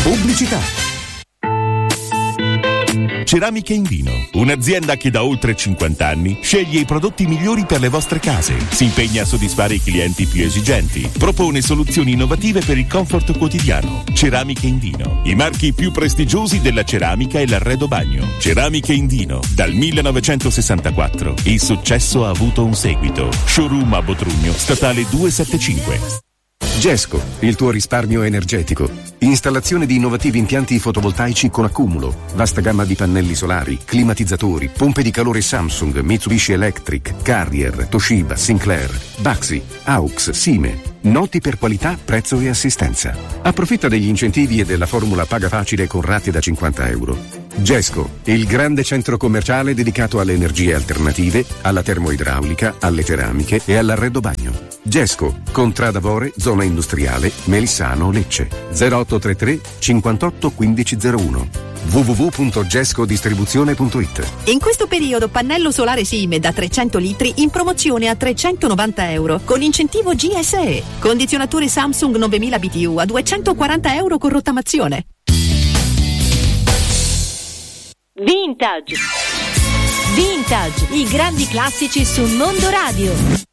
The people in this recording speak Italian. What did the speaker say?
Pubblicità. Ceramiche Indino, un'azienda che da oltre 50 anni sceglie i prodotti migliori per le vostre case, si impegna a soddisfare i clienti più esigenti, propone soluzioni innovative per il comfort quotidiano. Ceramiche Indino, i marchi più prestigiosi della ceramica e l'arredo bagno. Ceramiche Indino, dal 1964, il successo ha avuto un seguito. Showroom a Botrugno, statale 275. Gesco, il tuo risparmio energetico. Installazione di innovativi impianti fotovoltaici con accumulo, vasta gamma di pannelli solari, climatizzatori, pompe di calore Samsung, Mitsubishi Electric, Carrier, Toshiba, Sinclair, Baxi, Aux, Sime. Noti per qualità, prezzo e assistenza. Approfitta degli incentivi e della formula paga facile con rate da 50 euro. Gesco, il grande centro commerciale dedicato alle energie alternative, alla termoidraulica, alle ceramiche e all'arredo bagno. Gesco, Contrada Vore, zona industriale, Melissano, Lecce. 0833 58 1501. www.gescodistribuzione.it. In questo periodo pannello solare Sime da 300 litri in promozione a 390 euro con incentivo GSE. Condizionatore Samsung 9000 BTU a 240 euro con rottamazione. Vintage, i grandi classici su Mondo Radio.